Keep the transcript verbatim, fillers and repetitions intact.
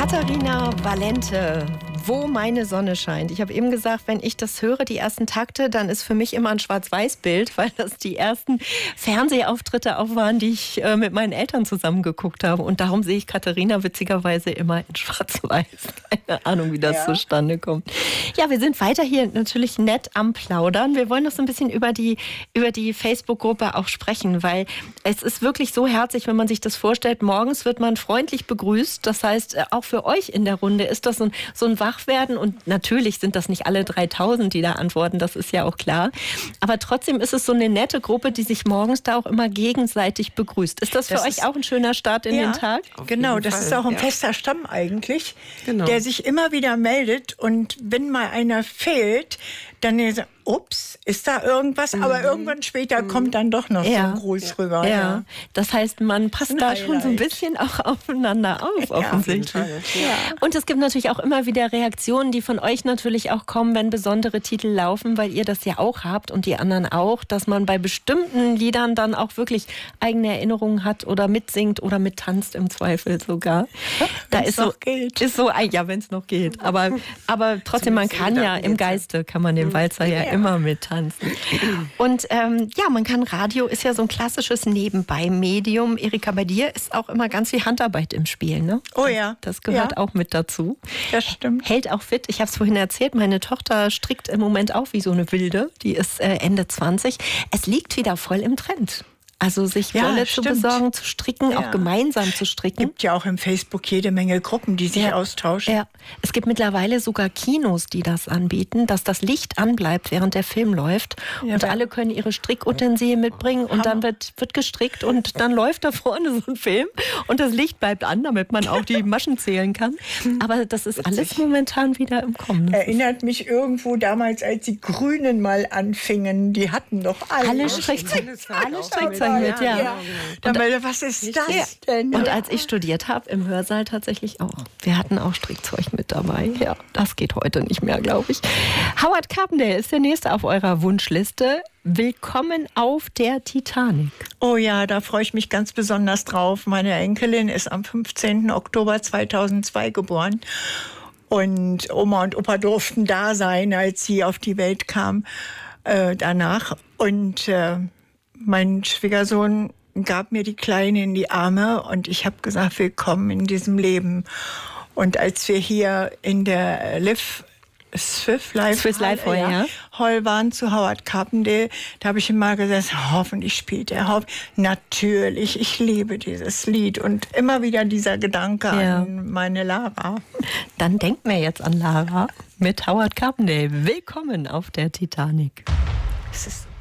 Katharina Valente, wo meine Sonne scheint. Ich habe eben gesagt, wenn ich das höre, die ersten Takte, dann ist für mich immer ein Schwarz-Weiß-Bild, weil das die ersten Fernsehauftritte auch waren, die ich äh, mit meinen Eltern zusammen geguckt habe. Und darum sehe ich Katharina witzigerweise immer in Schwarz-Weiß. Keine Ahnung, wie das ja. zustande kommt. Ja, wir sind weiter hier natürlich nett am Plaudern. Wir wollen noch so ein bisschen über die, über die Facebook-Gruppe auch sprechen, weil es ist wirklich so herzig, wenn man sich das vorstellt. Morgens wird man freundlich begrüßt. Das heißt, auch für euch in der Runde ist das so ein, so ein Wachwerden. Und natürlich sind das nicht alle dreitausend, die da antworten. Das ist ja auch klar. Aber trotzdem ist es so eine nette Gruppe, die sich morgens da auch immer gegenseitig begrüßt. Ist das für das euch auch ein schöner Start in ja, den Tag? Genau, das Fall. ist auch ein ja. fester Stamm eigentlich, genau. der sich immer wieder meldet. Und wenn mal einer fehlt, dann ist er, ups, ist da irgendwas? Mhm. Aber irgendwann später mhm. kommt dann doch noch ja. so ein Gruß ja. rüber. Ja. Ja. Das heißt, man passt ein da Highlight. schon so ein bisschen auch aufeinander auf, ja, offensichtlich. auf ja. Und es gibt natürlich auch immer wieder Reaktionen, die von euch natürlich auch kommen, wenn besondere Titel laufen, weil ihr das ja auch habt und die anderen auch, dass man bei bestimmten Liedern dann auch wirklich eigene Erinnerungen hat oder mitsingt oder mittanzt im Zweifel sogar. Da ist so, geht. ist so, ja, wenn es noch geht. Aber, aber trotzdem, man kann ja im Geiste, kann man den Walzer ja, ja immer mittanzen. Und ähm, ja, man kann, Radio ist ja so ein klassisches Nebenbei-Medium. Erika, bei dir ist auch immer ganz viel Handarbeit im Spiel, ne? Oh ja. Das gehört ja. auch mit dazu. Das stimmt. Hält auch fit. Ich habe es vorhin erzählt, meine Tochter strickt im Moment auch wie so eine Wilde. Die ist äh, Ende zwanzig. Es liegt wieder voll im Trend. Also sich ja, Wolle zu besorgen, zu stricken, ja. auch gemeinsam zu stricken. Es gibt ja auch im Facebook jede Menge Gruppen, die sich ja. austauschen. Ja. Es gibt mittlerweile sogar Kinos, die das anbieten, dass das Licht anbleibt, während der Film läuft. Ja, und alle können ihre Strickutensilien mitbringen und Hammer. Dann wird, wird gestrickt und dann läuft da vorne so ein Film und das Licht bleibt an, damit man auch die Maschen zählen kann. Aber das ist alles momentan wieder im Kommen. Erinnert mich irgendwo damals, als die Grünen mal anfingen, die hatten doch alle, alle Strickzeug. Alle Strickzeug. Mit, ja. ja. Dann und, was ist das ja. denn? Und als ich studiert habe, im Hörsaal tatsächlich auch. Wir hatten auch Strickzeug mit dabei. Ja, das geht heute nicht mehr, glaube ich. Howard Carpendale ist der nächste auf eurer Wunschliste. Willkommen auf der Titanic. Oh ja, da freue ich mich ganz besonders drauf. Meine Enkelin ist am fünfzehnten Oktober zweitausendzwei geboren. Und Oma und Opa durften da sein, als sie auf die Welt kam äh, danach. Und äh, mein Schwiegersohn gab mir die Kleine in die Arme und ich habe gesagt, willkommen in diesem Leben. Und als wir hier in der Liv, Swiss Life, Swiss Life Hall, ja, ja. Hall waren zu Howard Carpendale, da habe ich immer gesagt, hoffentlich spielt er. Hoff Natürlich, ich liebe dieses Lied und immer wieder dieser Gedanke ja. an meine Lara. Dann denken wir jetzt an Lara mit Howard Carpendale. Willkommen auf der Titanic. Es ist